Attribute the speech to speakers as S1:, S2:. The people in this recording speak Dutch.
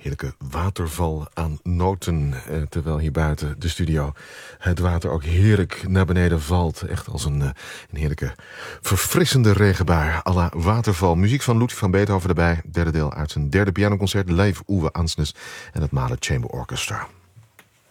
S1: Heerlijke waterval aan noten, terwijl hier buiten de studio het water ook heerlijk naar beneden valt. Echt als een heerlijke, verfrissende regenbui à la waterval. Muziek van Ludwig van Beethoven erbij, derde deel uit zijn derde pianoconcert, Leif Uwe Ansnes en het Mahler Chamber Orchestra.